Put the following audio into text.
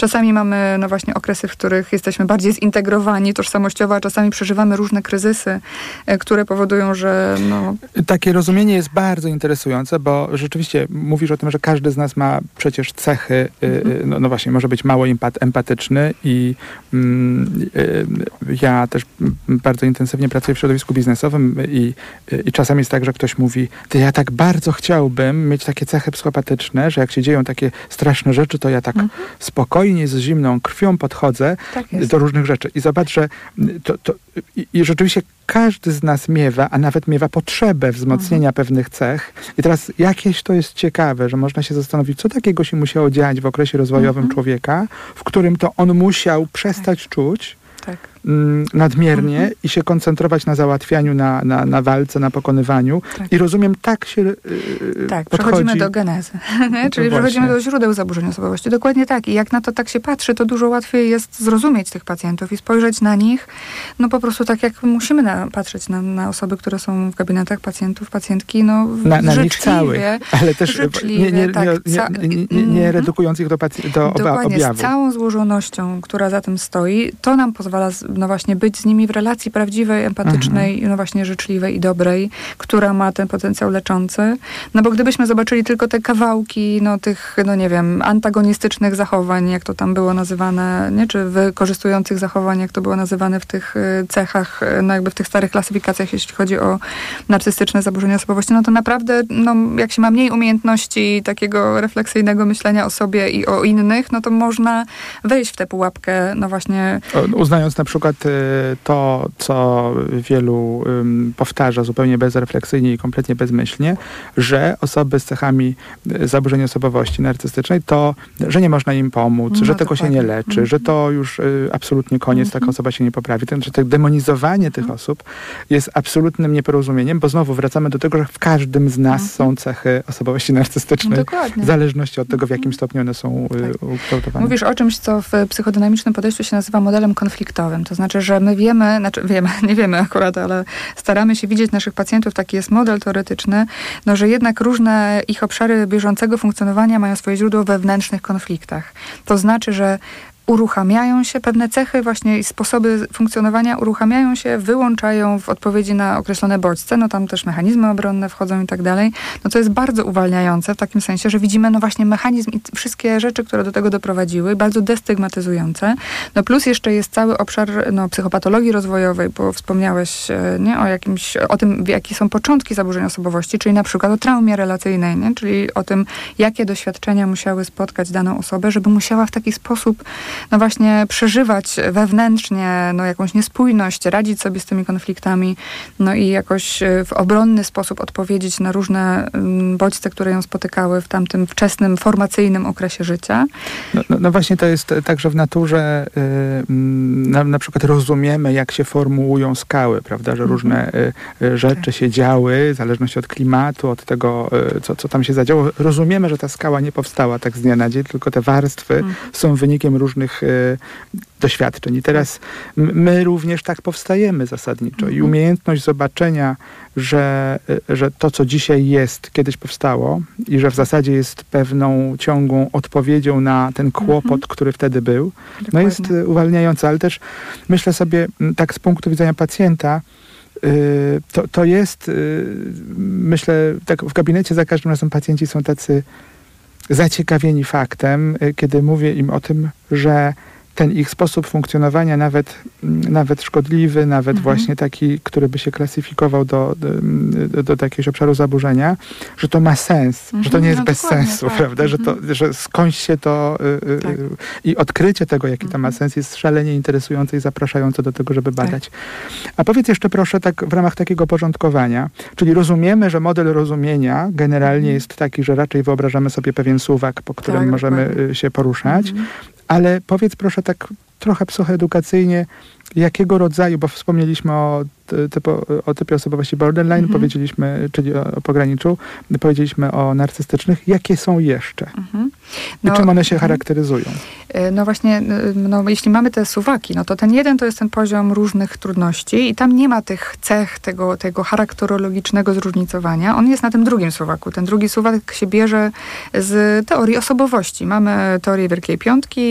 Czasami mamy no właśnie okresy, w których jesteśmy bardziej zintegrowani tożsamościowo, a czasami przeżywamy różne kryzysy, które powodują, że no... Takie rozumienie jest bardzo interesujące, bo rzeczywiście mówisz o tym, że każdy z nas ma przecież cechy, no właśnie, może być mało empatyczny i ja też bardzo intensywnie pracuję w środowisku biznesowym i czasami jest tak, że ktoś mówi, ja tak bardzo chciałbym mieć takie cechy psychopatyczne, że jak się dzieją takie straszne rzeczy, to ja tak spokojnie, z zimną krwią podchodzę do różnych rzeczy. I zobacz, że i rzeczywiście każdy z nas miewa, a nawet miewa potrzebę wzmocnienia pewnych cech. I teraz jakieś to jest ciekawe, że można się zastanowić, co takiego się musiało dziać w okresie rozwojowym człowieka, w którym to on musiał przestać czuć nadmiernie i się koncentrować na załatwianiu, na walce, na pokonywaniu. I rozumiem, tak się przechodzimy do genezy. Czyli przechodzimy do źródeł zaburzeń osobowości. Dokładnie tak. I jak na to tak się patrzy, to dużo łatwiej jest zrozumieć tych pacjentów i spojrzeć na nich, no po prostu tak, jak musimy patrzeć na osoby, które są w gabinetach pacjentów, pacjentki, no na nich całych, ale też nie redukując ich do dokładnie, objawu. Z całą złożonością, która za tym stoi, to nam pozwala no właśnie być z nimi w relacji prawdziwej, empatycznej, no właśnie życzliwej i dobrej, która ma ten potencjał leczący. No bo gdybyśmy zobaczyli tylko te kawałki, no tych, no nie wiem, antagonistycznych zachowań, jak to tam było nazywane, nie? Czy wykorzystujących zachowań, jak to było nazywane w tych cechach, no jakby w tych starych klasyfikacjach, jeśli chodzi o narcystyczne zaburzenia osobowości, no to naprawdę, no jak się ma mniej umiejętności takiego refleksyjnego myślenia o sobie i o innych, no to można wejść w tę pułapkę, no właśnie... Uznając na przykład to, co wielu powtarza zupełnie bezrefleksyjnie i kompletnie bezmyślnie, że osoby z cechami zaburzeń osobowości narcystycznej, to, że nie można im pomóc, że tego się nie leczy, że to już absolutnie koniec, taka osoba się nie poprawi. Znaczy, to demonizowanie tych osób jest absolutnym nieporozumieniem, bo znowu wracamy do tego, że w każdym z nas są cechy osobowości narcystycznej, w zależności od tego, w jakim stopniu one są ukształtowane. Mówisz o czymś, co w psychodynamicznym podejściu się nazywa modelem konfliktowym. To znaczy, że my wiemy, nie wiemy akurat, ale staramy się widzieć naszych pacjentów, taki jest model teoretyczny, no, że jednak różne ich obszary bieżącego funkcjonowania mają swoje źródło we wewnętrznych konfliktach. To znaczy, że uruchamiają się pewne cechy właśnie i sposoby funkcjonowania, uruchamiają się, wyłączają w odpowiedzi na określone bodźce, no tam też mechanizmy obronne wchodzą i tak dalej, no to jest bardzo uwalniające w takim sensie, że widzimy no właśnie mechanizm i wszystkie rzeczy, które do tego doprowadziły, bardzo destygmatyzujące. No plus jeszcze jest cały obszar no, psychopatologii rozwojowej, bo wspomniałeś nie, o tym, jakie są początki zaburzeń osobowości, czyli na przykład o traumie relacyjnej, nie? Czyli o tym, jakie doświadczenia musiały spotkać daną osobę, żeby musiała w taki sposób no właśnie przeżywać wewnętrznie no jakąś niespójność, radzić sobie z tymi konfliktami, no i jakoś w obronny sposób odpowiedzieć na różne bodźce, które ją spotykały w tamtym wczesnym, formacyjnym okresie życia. No właśnie to jest tak, że w naturze na przykład rozumiemy, jak się formułują skały, prawda, że różne rzeczy się działy, w zależności od klimatu, od tego, co tam się zadziało. Rozumiemy, że ta skała nie powstała tak z dnia na dzień, tylko te warstwy są wynikiem różnych doświadczeń. I teraz my również tak powstajemy zasadniczo. I umiejętność zobaczenia, że to, co dzisiaj jest, kiedyś powstało i że w zasadzie jest pewną ciągłą odpowiedzią na ten kłopot, który wtedy był, no jest uwalniająca. Ale też myślę sobie tak z punktu widzenia pacjenta, to jest, myślę, tak w gabinecie za każdym razem pacjenci są tacy zaciekawieni faktem, kiedy mówię im o tym, że ten ich sposób funkcjonowania, nawet szkodliwy, nawet właśnie taki, który by się klasyfikował do jakiegoś obszaru zaburzenia, że to ma sens, że to nie jest bez sensu, prawda? Że skądś się to i odkrycie tego, jaki to ma sens, jest szalenie interesujące i zapraszające do tego, żeby badać. A powiedz jeszcze proszę tak w ramach takiego porządkowania, czyli rozumiemy, że model rozumienia generalnie jest taki, że raczej wyobrażamy sobie pewien suwak, po którym możemy się poruszać, ale powiedz proszę tak trochę psychoedukacyjnie, jakiego rodzaju, bo wspomnieliśmy o typie osobowości borderline, powiedzieliśmy, czyli o pograniczu, powiedzieliśmy o narcystycznych. Jakie są jeszcze? I czym one się charakteryzują? No właśnie, no, jeśli mamy te suwaki, no to ten jeden to jest ten poziom różnych trudności i tam nie ma tych cech, tego charakterologicznego zróżnicowania. On jest na tym drugim suwaku. Ten drugi suwak się bierze z teorii osobowości. Mamy teorię Wielkiej Piątki,